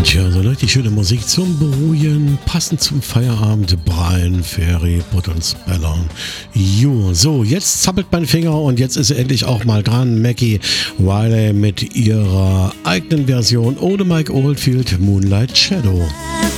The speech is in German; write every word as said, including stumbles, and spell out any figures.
Tja, so richtig schöne Musik zum Beruhigen, passend zum Feierabend. Brian Ferry, Put uns Bellon. Jo, so, jetzt zappelt mein Finger und jetzt ist sie endlich auch mal dran. Mackie Wiley mit ihrer eigenen Version ohne Mike Oldfield, Moonlight Shadow.